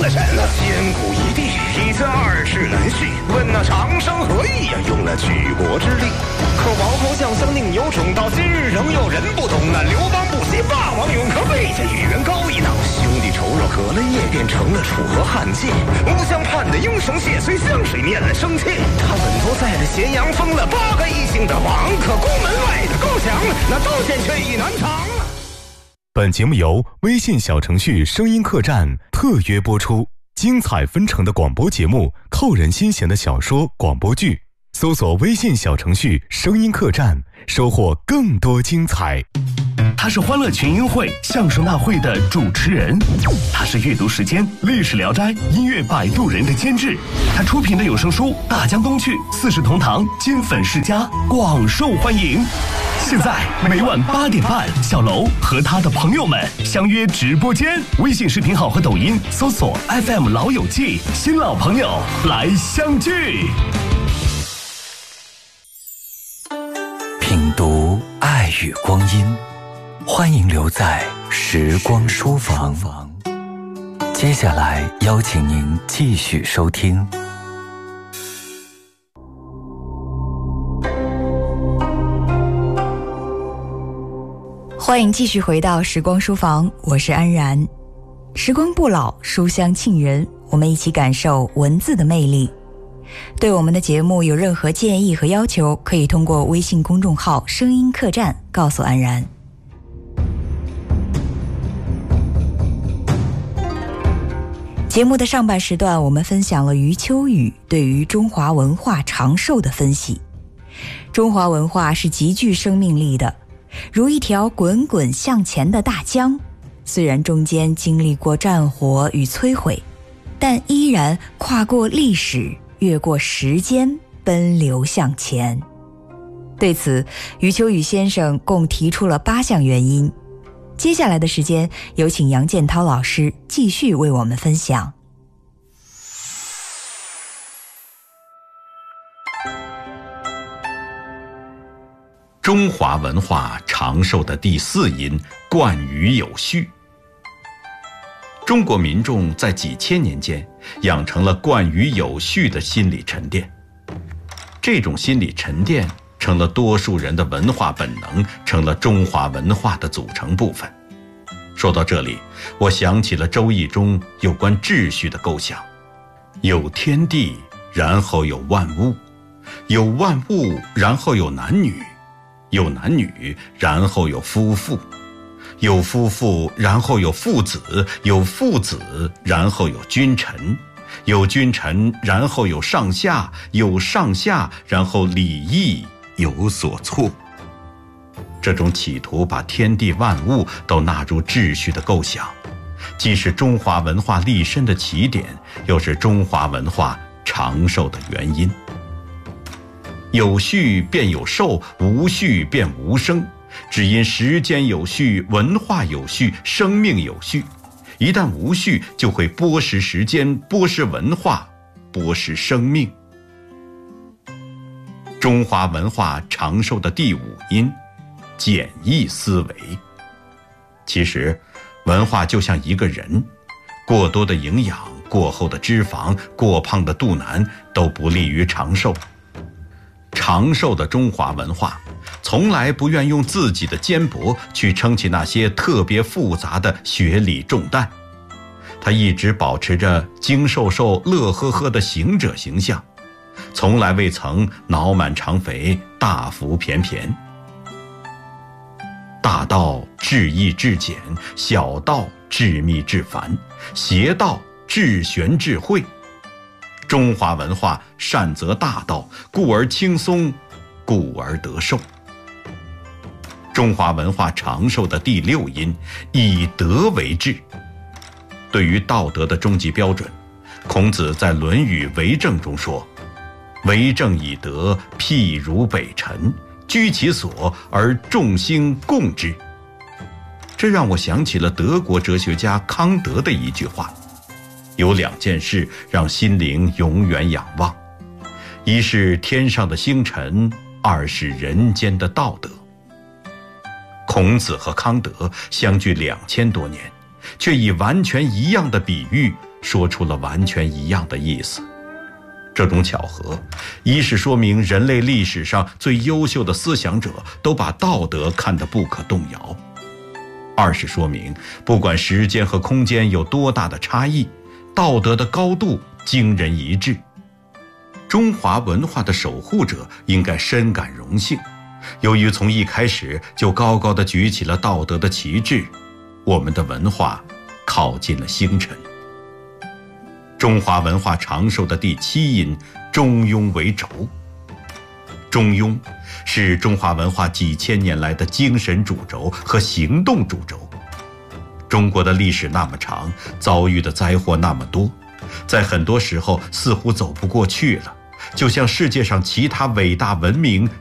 神，那千古一帝，一字二世难续。问那长生何意呀？用了举国之力。可王侯将相宁有种，到今日仍有人不懂。那刘邦不惜霸王勇，可魏家与袁高一等。兄弟仇若隔了夜，便成了楚河汉界。吴相叛的英雄血，随湘水面了生气。他稳坐在了咸阳，封了8个异姓的王。可宫门外的构想，那道歉却意难长。 本节目由微信小程序声音客栈特约播出，精彩纷呈的广播节目，扣人心弦的小说广播剧，搜索微信小程序声音客栈，收获更多精彩。 他是欢乐群英会相声大会的主持人，他是阅读时间历史聊斋音乐摆渡人的监制，他出品的有声书《大江东去》4世同堂金粉世家广受欢迎。现在每晚8点半，小楼和他的朋友们相约直播间，微信视频号和抖音搜索 FM 老友记，新老朋友来相聚。 品读爱与光阴，欢迎留在时光书房。接下来邀请您继续收听。 欢迎继续回到时光书房，我是安然。时光不老，书香沁人，我们一起感受文字的魅力。对我们的节目有任何建议和要求，可以通过微信公众号声音客栈告诉安然。节目的上半时段，我们分享了余秋雨对于中华文化长寿的分析。中华文化是极具生命力的，如一条滚滚向前的大江，虽然中间经历过战火与摧毁，但依然跨过历史，越过时间，奔流向前。对此，余秋雨先生共提出了8项原因。接下来的时间，有请杨建涛老师继续为我们分享。 中华文化长寿的第4因，冠于有序。中国民众在几千年间养成了冠于有序的心理沉淀，这种心理沉淀成了多数人的文化本能，成了中华文化的组成部分。说到这里，我想起了《周易》中有关秩序的构想：有天地，然后有万物；有万物，然后有男女；有男女，然后有夫妇；有夫妇，然后有父子；有父子，然后有君臣；有君臣，然后有上下；有上下，然后礼义有所措。这种企图把天地万物都纳入秩序的构想，既是中华文化立身的起点，又是中华文化长寿的原因。有序便有寿，无序便无生。只因时间有序，文化有序，生命有序。一旦无序，就会剥蚀时间，剥蚀文化，剥蚀生命。中华文化长寿的第5因，简易思维。其实，文化就像一个人，过多的营养、过厚的脂肪、过胖的肚腩都不利于长寿。长寿的中华文化从来不愿用自己的肩膊去撑起那些特别复杂的学理重担，它一直保持着精瘦瘦、乐呵呵的行者形象，从来未曾脑满肠肥、大腹便便。大道至易至简，小道至密至繁，邪道至玄至晦。中华文化善择大道，故而轻松，故而得寿。中华文化长寿的第6因，以德为治。对于道德的终极标准，孔子在《论语为政》中说：“为政以德，譬如北辰，居其所而众星共之。”这让我想起了德国哲学家康德的一句话：有2件事让心灵永远仰望，一是天上的星辰，二是人间的道德。孔子和康德相距2000多年，却以完全一样的比喻说出了完全一样的意思。这种巧合，一是说明人类历史上最优秀的思想者都把道德看得不可动摇；二是说明，不管时间和空间有多大的差异，道德的高度惊人一致。中华文化的守护者应该深感荣幸，由于从一开始就高高地举起了道德的旗帜，我们的文化靠近了星辰。中华文化长寿的第七因，中庸为轴。中庸是中华文化几千年来的精神主轴和行动主轴。中国的历史那么长，遭遇的灾祸那么多，在很多时候似乎走不过去了，就像世界上其他伟大文明